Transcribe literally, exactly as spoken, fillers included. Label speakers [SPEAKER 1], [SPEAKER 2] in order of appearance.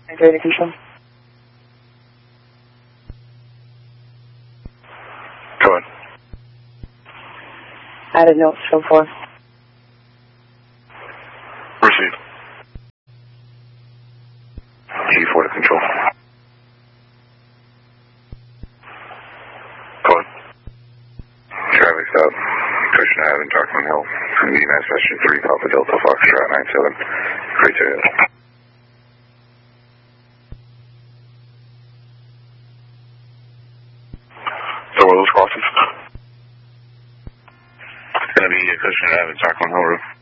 [SPEAKER 1] Integrated Keystone.
[SPEAKER 2] Go ahead.
[SPEAKER 1] Added notes so far.
[SPEAKER 2] Receive. G four to control. Go ahead. Charlie South, Cushion Avenue, Darkman Hill, V N S Session three, Papa Delta Foxtrot nine seven, criteria. So what are those crosses? It's going to be Cushion Avenue, Darkman Hill Roof.